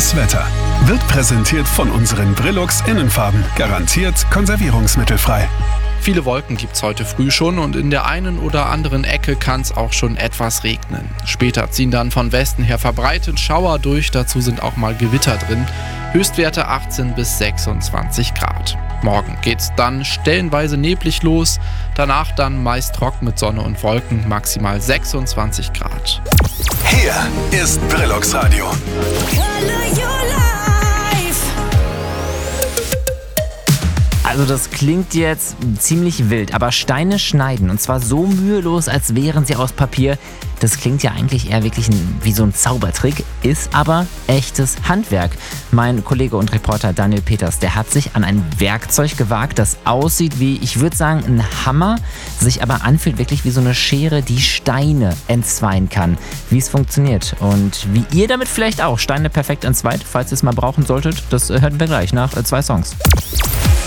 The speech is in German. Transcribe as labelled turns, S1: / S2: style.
S1: Das Wetter wird präsentiert von unseren Brillux Innenfarben. Garantiert konservierungsmittelfrei.
S2: Viele Wolken gibt's heute früh schon und in der einen oder anderen Ecke kann es auch schon etwas regnen. Später ziehen dann von Westen her verbreitet Schauer durch, dazu sind auch mal Gewitter drin. Höchstwerte 18 bis 26 Grad. Morgen geht's dann stellenweise neblig los, danach dann meist trocken mit Sonne und Wolken, maximal 26 Grad.
S1: Hier ist Brillux Radio.
S3: Also das klingt jetzt ziemlich wild, aber Steine schneiden und zwar so mühelos, als wären sie aus Papier. Das klingt ja eigentlich eher wirklich wie so ein Zaubertrick, ist aber echtes Handwerk. Mein Kollege und Reporter Daniel Peters, der hat sich an ein Werkzeug gewagt, das aussieht wie, ich würde sagen, ein Hammer, sich aber anfühlt wirklich wie so eine Schere, die Steine entzweien kann. Wie es funktioniert und wie ihr damit vielleicht auch Steine perfekt entzweit, falls ihr es mal brauchen solltet, das hören wir gleich nach 2 Songs.